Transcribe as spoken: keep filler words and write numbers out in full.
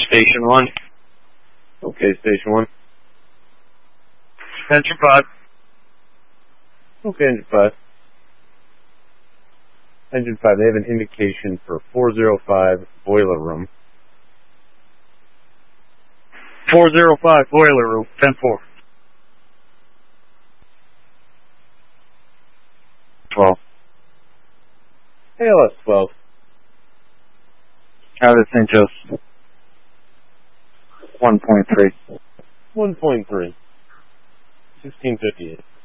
Station one. Okay, Station one. Engine five. Okay, Engine five. Engine five, they have an indication for four oh five boiler room. four oh five boiler room, ten four. twelve. A L S twelve. Out of Saint Joseph. one point three. one point three. sixteen fifty-eight.